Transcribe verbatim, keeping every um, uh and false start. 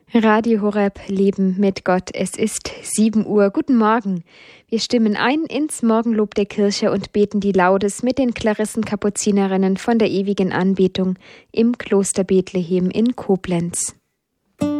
Radio Horeb, Leben mit Gott. Es ist sieben Uhr. Guten Morgen. Wir stimmen ein ins Morgenlob der Kirche und beten die Laudes mit den Klarissenkapuzinerinnen von der ewigen Anbetung im Kloster Bethlehem in Koblenz.